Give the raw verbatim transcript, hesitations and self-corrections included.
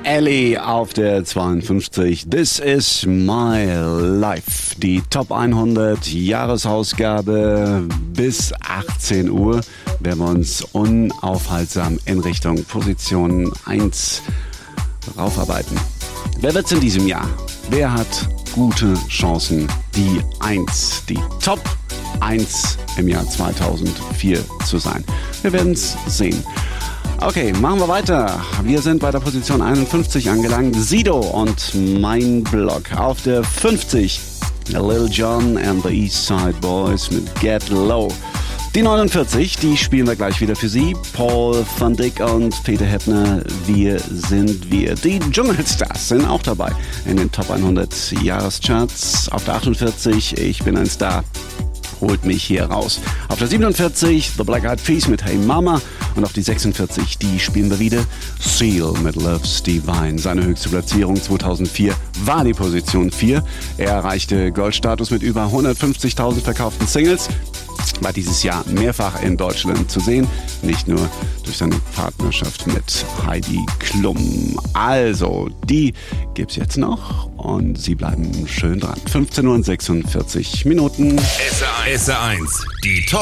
Ellie auf der zweiundfünfzig. This is my life. Die Top hundert Jahresausgabe bis achtzehn Uhr werden wir uns unaufhaltsam in Richtung Position eins raufarbeiten. Wer wird's in diesem Jahr? Wer hat gute Chancen, die eins, die Top eins im Jahr zweitausendvier zu sein? Wir werden's sehen. Okay, machen wir weiter. Wir sind bei der Position einundfünfzig angelangt. Sido und Mein Block. Auf der fünfzig, Lil Jon and the East Side Boys mit Get Low. Die neunundvierzig, die spielen wir gleich wieder für Sie. Paul van Dyk und Peter Heppner, Wir sind wir. Die Dschungelstars sind auch dabei in den Top hundert Jahrescharts. Auf der achtundvierzig, Ich bin ein Star, holt mich hier raus. Auf der siebenundvierzig, The Black Eyed Peas mit Hey Mama. Und auf die sechsundvierzig, die spielen wir wieder. Seal mit Love's Divine. Seine höchste Platzierung zweitausendvier war die Position vier. Er erreichte Goldstatus mit über hundertfünfzigtausend verkauften Singles. War dieses Jahr mehrfach in Deutschland zu sehen, nicht nur durch seine Partnerschaft mit Heidi Klum. Also, die gibt's jetzt noch und Sie bleiben schön dran. fünfzehn Uhr und sechsundvierzig Minuten. S R eins, die Top